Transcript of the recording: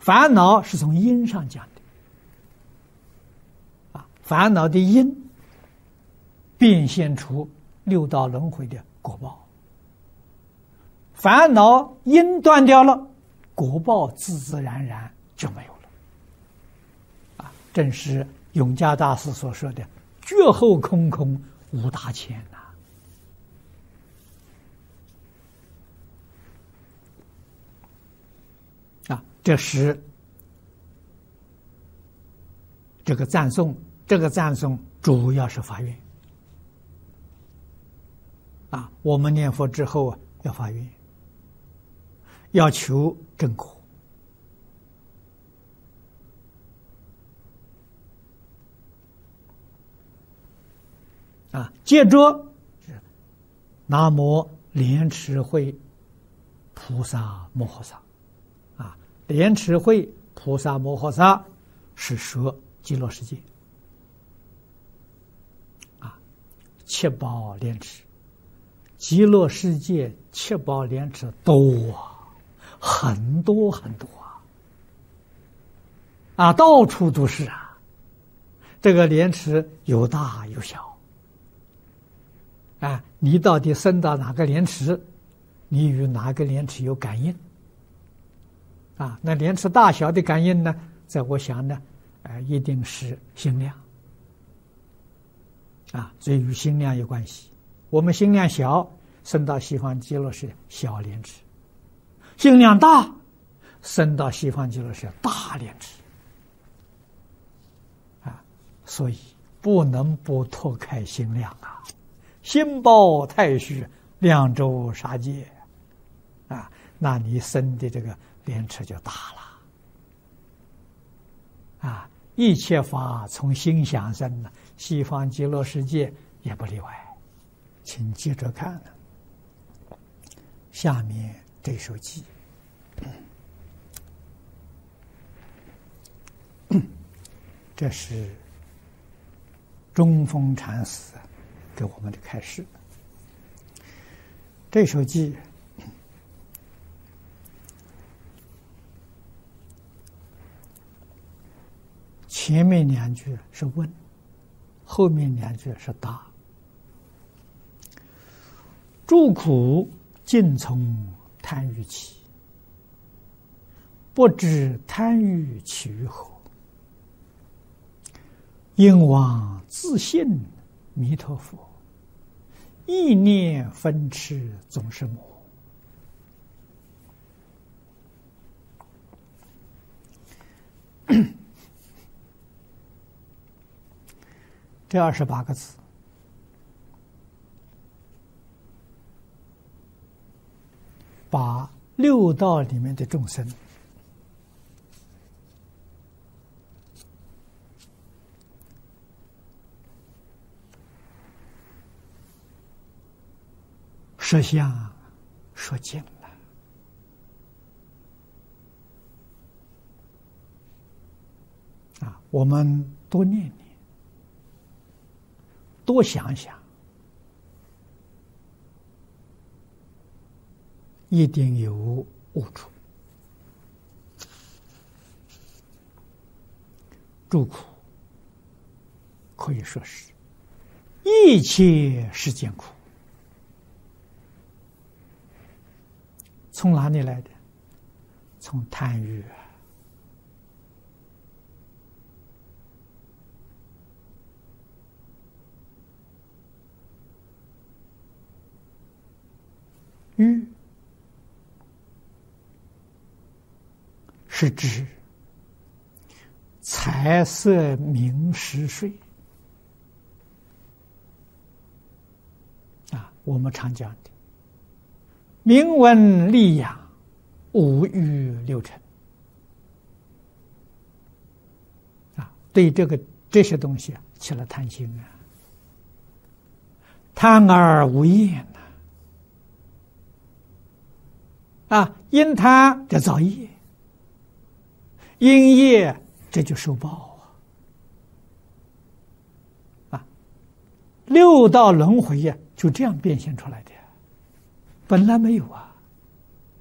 烦恼是从因上讲的，烦恼的因变现出六道轮回的果报，烦恼因断掉了，果报自自然然就没有了。正是永嘉大师所说的“绝后空空无大千”这是这个赞颂，主要是发愿我们念佛之后要发愿，要求正果接着南无莲池会菩萨摩诃萨莲池会菩萨摩诃萨是说极乐世界七宝莲池，极乐世界七宝莲池多很多很多到处都是这个莲池有大有小你到底升到哪个莲池，你与哪个莲池有感应那莲池大小的感应呢，在我想呢一定是心量所以与心量有关系。我们心量小，升到西方极乐是小莲池；心量大，升到西方极乐是大莲池所以不能不拓开心量心包太虚，量周杀戒那你升的这个莲池就大了一切法从心想生西方极乐世界也不例外。请接着看下面这首偈这是中峰禅师给我们的开示。这首偈前面两句是问，后面两句是答。诸苦尽从贪欲起，不知贪欲起于何？应往自信弥陀佛，意念分痴总是魔。这28个字把六道里面的众生实相说尽了我们多念念，多想想，一定有悟处。诸苦可以说是一切世间苦，从哪里来的？从贪欲欲是指财色名食睡我们常讲的名闻利养五欲六尘对这些东西起了贪心贪而无厌因贪这造业，因业这就受报六道轮回就这样变现出来的，本来没有